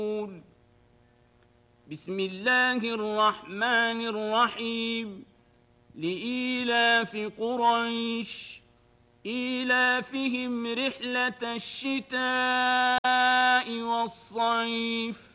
بسم الله الرحمن الرحيم لإيلاف قريش إيلافهم رحلة الشتاء والصيف